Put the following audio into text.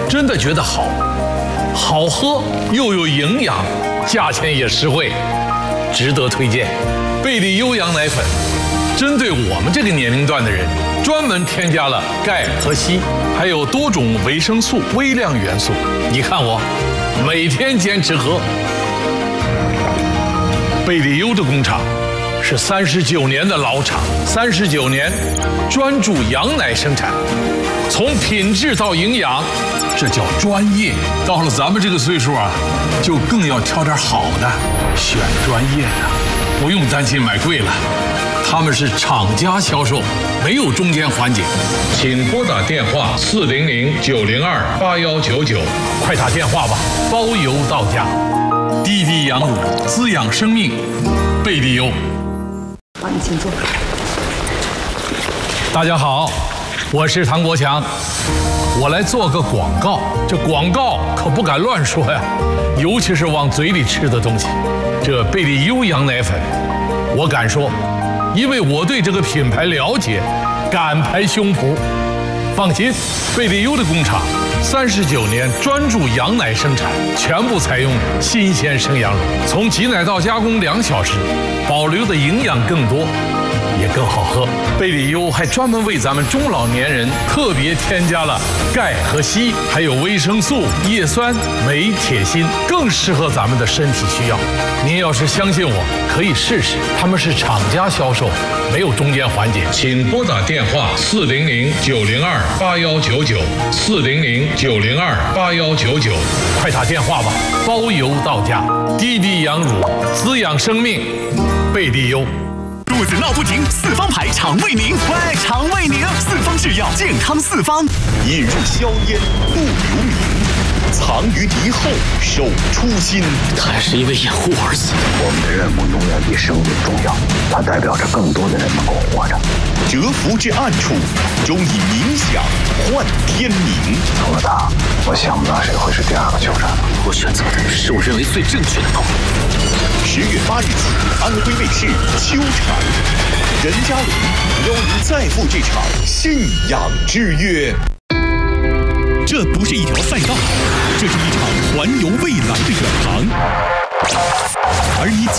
真的觉得好喝又有营养，价钱也实惠，值得推荐。贝利优羊奶粉，针对我们这个年龄段的人，专门添加了钙和硒，还有多种维生素、微量元素。你看我，每天坚持喝。贝利优的工厂是39年的老厂，39年专注羊奶生产，从品质到营养，这叫专业。到了咱们这个岁数啊，就更要挑点好的，选专业的，不用担心买贵了。他们是厂家销售，没有中间环节。请拨打电话400-902-8199，快打电话吧，包邮到家。滴滴羊乳，滋养生命，贝利优。 好，你请坐。 大家好，我是唐国强，我来做个广告。这广告可不敢乱说呀，尤其是往嘴里吃的东西。这贝利优羊奶粉，我敢说，因为我对这个品牌了解，敢拍胸脯。放心，贝利优的工厂39年专注羊奶生产，全部采用新鲜生羊乳，从挤奶到加工2小时，保留的营养更多，也更好喝。贝利优还专门为咱们中老年人特别添加了钙和硒，还有维生素、叶酸、镁、铁、锌，更适合咱们的身体需要。您要是相信我，可以试试。他们是厂家销售，没有中间环节。请拨打电话400-902-8199，400-902-8199，快打电话吧，包邮到家。滴滴羊乳，滋养生命，贝利优。 肚子闹不停，四方牌肠胃宁，喂，肠胃宁，四方制药，健康四方。 引入硝烟不留名，藏于敌后守初心。 他还是因为掩护而死。 我们的任务永远比生命重要，它代表着更多的人能够活着。 蛰伏至暗处，终以冥想换天明。 除了他，我想不到谁会是第2个酋长。 我选择的是我认为最正确的道路。 10月8日起，安徽卫视秋产，任嘉伦邀您再赴这场信仰之约。 这不是一条赛道，这是一场环游未来的远航，而你